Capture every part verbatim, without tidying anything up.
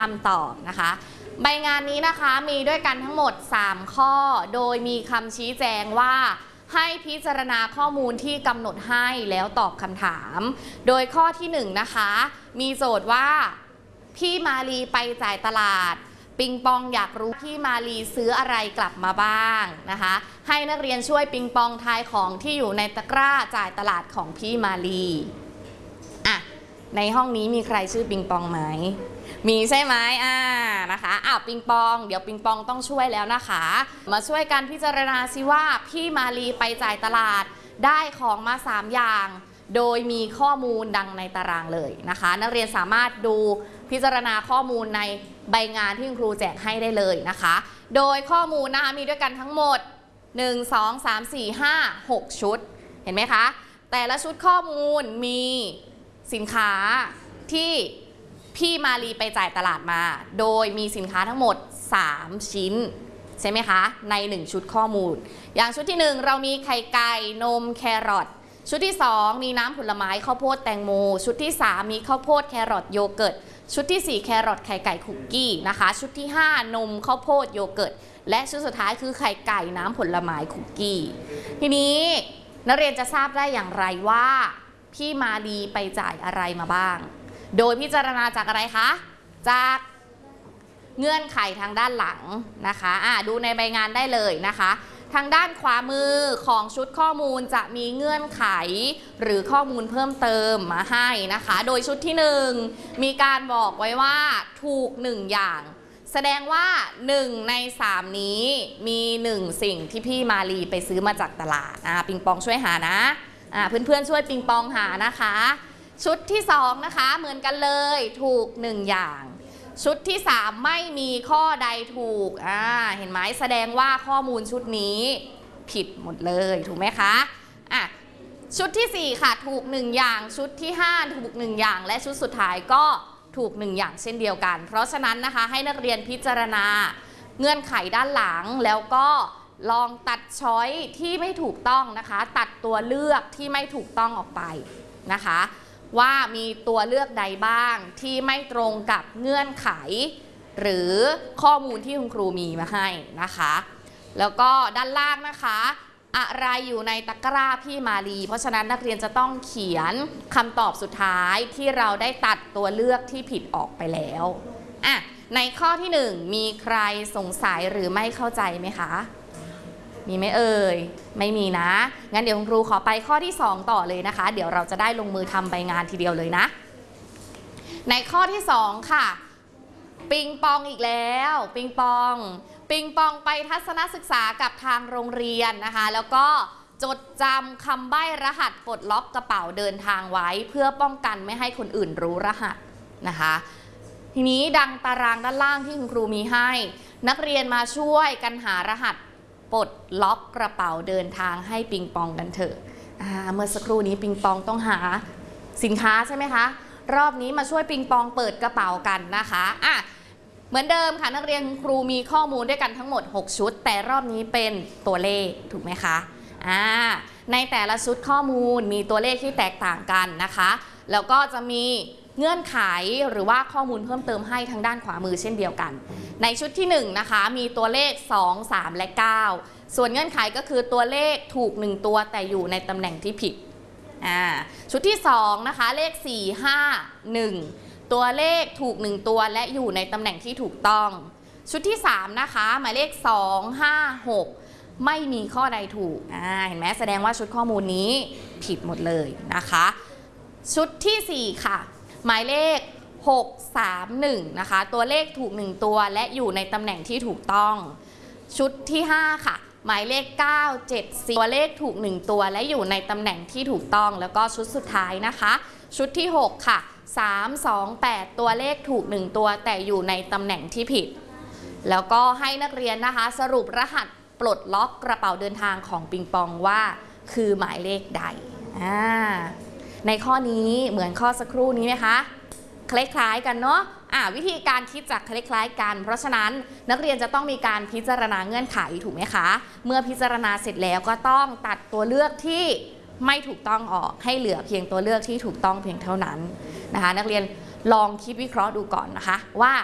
คำตอบนะคะใบงานนี้นะคะมีด้วยกันทั้งหมดสามข้อโดยมีคำชี้แจงว่าให้พิจารณาข้อมูลที่กำหนดให้แล้วตอบคำถามโดยข้อที่หนึ่งนะคะมีโจทย์ว่าพี่มาลีไปจ่ายตลาดปิงปองอยากรู้พี่มาลีซื้ออะไรกลับมาบ้างนะคะให้นักเรียนช่วยปิงปองทายของที่อยู่ในตะกร้าจ่ายตลาดของพี่มาลีอ่ะในห้องนี้มีใครชื่อปิงปองไหมมีใช่ไหมอ่านะคะอ้าวปิงปองเดี๋ยวปิงปองต้องช่วยแล้วนะคะมาช่วยกันพิจารณาซิว่าพี่มาลีไปจ่ายตลาดได้ของมาสามอย่างโดยมีข้อมูลดังในตารางเลยนะคะนักเรียนสามารถดูพิจารณาข้อมูลในใบงานที่คุณครูแจกให้ได้เลยนะคะโดยข้อมูลนะคะมีด้วยกันทั้งหมดหนึ่ง สอง สาม สี่ ห้า หกชุดเห็นไหมคะแต่ละชุดข้อมูลมีสินค้าที่พี่มาลีไปจ่ายตลาดมาโดยมีสินค้าทั้งหมดสามชิ้นใช่ไหมคะในหนึ่งชุดข้อมูลอย่างชุดที่หนึ่งเรามีไข่ไก่นมแครอทชุดที่สองมีน้ำผลไม้ข้าวโพดแตงโมชุดที่สามมีข้าวโพดแครอทโยเกิร์ตชุดที่สี่แครอทไข่ไก่คุกกี้นะคะชุดที่ห้านมข้าวโพดโยเกิร์ตและชุดสุดท้ายคือไข่ไก่น้ำผลไม้คุกกี้ทีนี้นักเรียนจะทราบได้อย่างไรว่าพี่มาลีไปจ่ายอะไรมาบ้างโดยพิจารณาจากอะไรคะจากเงื่อนไขทางด้านหลังนะคะอ่ะดูในใบงานได้เลยนะคะทางด้านขวามือของชุดข้อมูลจะมีเงื่อนไขหรือข้อมูลเพิ่มเติมมาให้นะคะโดยชุดที่หนึ่งมีการบอกไว้ว่าถูกหนึ่งอย่างแสดงว่าหนึ่งในสามนี้มีหนึ่งสิ่งที่พี่มาลีไปซื้อมาจากตลาดอ่ะปิงปองช่วยหานะอ่ะเพื่อนๆช่วยปิงปองหานะคะชุดที่สองนะคะเหมือนกันเลยถูกหนึ่งอย่างชุดที่สามไม่มีข้อใดถูกอ่าเห็นไหมแสดงว่าข้อมูลชุดนี้ผิดหมดเลยถูกไหมคะอ่ะชุดที่สี่ค่ะถูกหนึ่งอย่างชุดที่ห้าถูกหนึ่งอย่างและชุดสุดท้ายก็ถูกหนึ่งอย่างเช่นเดียวกันเพราะฉะนั้นนะคะให้นักเรียนพิจารณาเงื่อนไขด้านหลังแล้วก็ลองตัดช้อยที่ไม่ถูกต้องนะคะตัดตัวเลือกที่ไม่ถูกต้องออกไปนะคะว่ามีตัวเลือกใดบ้างที่ไม่ตรงกับเงื่อนไขหรือข้อมูลที่คุณครูมีมาให้นะคะแล้วก็ด้านล่างนะคะอะไรอยู่ในตะกร้าพี่มาลีเพราะฉะนั้นนักเรียนจะต้องเขียนคำตอบสุดท้ายที่เราได้ตัดตัวเลือกที่ผิดออกไปแล้วอ่ะในข้อที่หนึ่งมีใครสงสัยหรือไม่เข้าใจไหมคะมีไหมเอ่ยไม่มีนะงั้นเดี๋ยวคุณครูขอไปข้อที่สองต่อเลยนะคะเดี๋ยวเราจะได้ลงมือทำใบงานทีเดียวเลยนะในข้อที่สองค่ะปิงปองอีกแล้วปิงปองปิงปองไปทัศนศึกษากับทางโรงเรียนนะคะแล้วก็จดจำคำใบ้รหัสปลดล็อกกระเป๋าเดินทางไว้เพื่อป้องกันไม่ให้คนอื่นรู้รหัสนะคะทีนี้ดังตารางด้านล่างที่คุณครูมีให้นักเรียนมาช่วยกันหารหัสปลดล็อกกระเป๋าเดินทางให้ปิงปองกันเถอะเมื่อสักครู่นี้ปิงปองต้องหาสินค้าใช่ไหมคะรอบนี้มาช่วยปิงปองเปิดกระเป๋ากันนะคะอ่ะเหมือนเดิมค่ะนักเรียนครูมีข้อมูลด้วยกันทั้งหมดหกชุดแต่รอบนี้เป็นตัวเลขถูกไหมคะอ่าในแต่ละชุดข้อมูลมีตัวเลขที่แตกต่างกันนะคะแล้วก็จะมีเงื่อนไขหรือว่าข้อมูลเพิ่มเติมให้ทางด้านขวามือเช่นเดียวกันในชุดที่หนึ่งนะคะมีตัวเลขสอง สาม และเก้าส่วนเงื่อนไขก็คือตัวเลขถูกหนึ่งตัวแต่อยู่ในตำแหน่งที่ผิดอ่าชุดที่สองนะคะเลขสี่ ห้า หนึ่งตัวเลขถูกหนึ่งตัวและอยู่ในตำแหน่งที่ถูกต้องชุดที่สามนะคะหมายเลขสอง ห้า หกไม่มีข้อใดถูกอ่าเห็นไหมแสดงว่าชุดข้อมูลนี้ผิดหมดเลยนะคะชุดที่สี่ค่ะหมายเลขหก สาม หนึ่งนะคะตัวเลขถูกหนึ่งตัวและอยู่ในตำแหน่งที่ถูกต้องชุดที่ห้าค่ะหมายเลขเก้า เจ็ด สี่ตัวเลขถูกหนึ่งตัวและอยู่ในตำแหน่งที่ถูกต้องแล้วก็ชุดสุดท้ายนะคะชุดที่หกค่ะสาม สอง แปดตัวเลขถูกหนึ่งตัวแต่อยู่ในตำแหน่งที่ผิดแล้วก็ให้นักเรียนนะคะสรุปรหัสปลดล็อกกระเป๋าเดินทางของปิงปองว่าคือหมายเลขใดอ่าในข้อนี้เหมือนข้อสักครู่นี้ไหมคะคล้ายๆกันเนาะอ่าวิธีการคิดจะคล้ายๆกันเพราะฉะนั้นนักเรียนจะต้องมีการพิจารณาเงื่อนไขถูกไหมคะเมื่อพิจารณาเสร็จแล้วก็ต้องตัดตัวเลือกที่ไม่ถูกต้องออกให้เหลือเพียงตัวเลือกที่ถูกต้องเพียงเท่านั้นนะคะนักเรียนลองคิดวิเคราะห์ดูก่อนนะคะว่า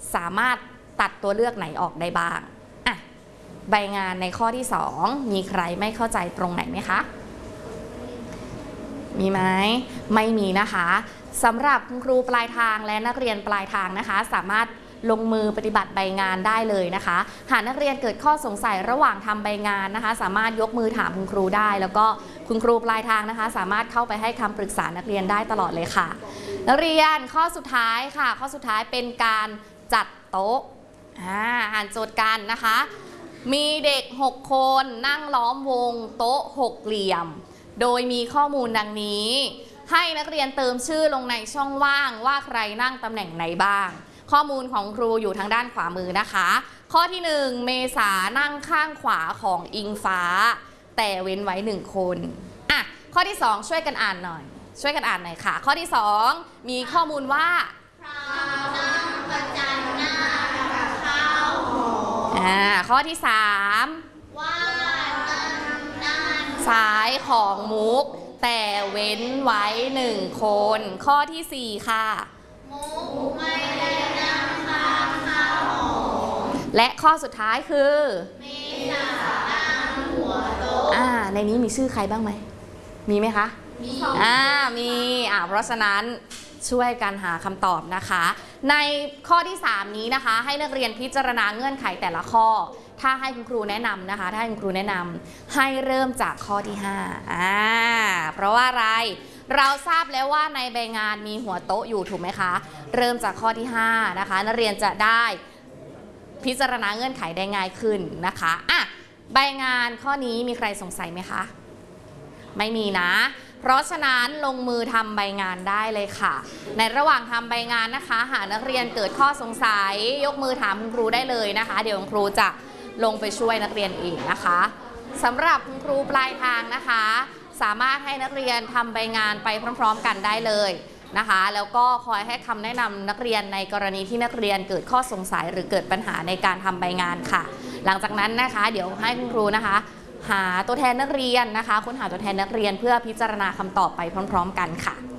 สามารถตัดตัวเลือกไหนออกได้บ้างอ่ะใบงานในข้อที่สองมีใครไม่เข้าใจตรงไหนไหมคะมีไหมไม่มีนะคะสำหรับคุณครูปลายทางและนักเรียนปลายทางนะคะสามารถลงมือปฏิบัติใบงานได้เลยนะคะหากนักเรียนเกิดข้อสงสัยระหว่างทำใบงานนะคะสามารถยกมือถามคุณครูได้แล้วก็คุณครูปลายทางนะคะสามารถเข้าไปให้คำปรึกษานักเรียนได้ตลอดเลยค่ะนักเรียนข้อสุดท้ายค่ะข้อสุดท้ายเป็นการจัดโต๊ะอ่าอ่านโจทย์กันนะคะมีเด็กหกคนนั่งล้อมวงโต๊ะหกเหลี่ยมโดยมีข้อมูลดังนี้ให้นักเรียนเติมชื่อลงในช่องว่างว่าใครนั่งตำแหน่งไหนบ้างข้อมูลของครูอยู่ทางด้านขวามือนะคะข้อที่หนึ่งเมษานั่งข้างขวาของอิงฟ้าแต่เว้นไว้หนึ่งคนอ่ะข้อที่สองช่วยกันอ่านหน่อยช่วยกันอ่านหน่อยค่ะข้อที่สองมีข้อมูลว่าเรานั่งประจันหน้ากับข้าวหอมอ่าข้อที่สามว่านั่งด้านซ้ายของมุกแต่เว้นไว้หนึ่งคนข้อที่สี่ค่ะมุกไม่ได้นั่งข้างข้าวหอมและข้อสุดท้ายคือเมษานั่งหัวโต๊ะอ่าในนี้มีชื่อใครบ้างไหมมีไหมคะมีอ่ามีอ่าเพราะฉะนั้นช่วยกันหาคำตอบนะคะในข้อที่สามนี้นะคะให้นักเรียนพิจารณาเงื่อนไขแต่ละข้อถ้าให้คุณครูแนะนำนะคะถ้าให้คุณครูแนะนำให้เริ่มจากข้อที่ห้าอ่าเพราะว่าอะไรเราทราบแล้วว่าในใบงานมีหัวโต๊ะอยู่ถูกไหมคะเริ่มจากข้อที่ห้านะคะนักเรียนจะได้พิจารณาเงื่อนไขได้ง่ายขึ้นนะคะอ่ะใบงานข้อนี้มีใครสงสัยไหมคะไม่มีนะเพราะฉะนั้นลงมือทำใบงานได้เลยค่ะในระหว่างทำใบงานนะคะหากนักเรียนเกิดข้อสงสัยยกมือถามคุณครูได้เลยนะคะเดี๋ยวคุณครูจะลงไปช่วยนักเรียนเองนะคะสำหรับคุณครูปลายทางนะคะสามารถให้นักเรียนทำใบงานไปพร้อมๆกันได้เลยนะคะแล้วก็คอยให้คำแนะนำนักเรียนในกรณีที่นักเรียนเกิดข้อสงสัยหรือเกิดปัญหาในการทำใบงานค่ะหลังจากนั้นนะคะเดี๋ยวให้คุณครูนะคะหาตัวแทนนักเรียนนะคะค้นหาตัวแทนนักเรียนเพื่อพิจารณาคำตอบไปพร้อมๆกันค่ะ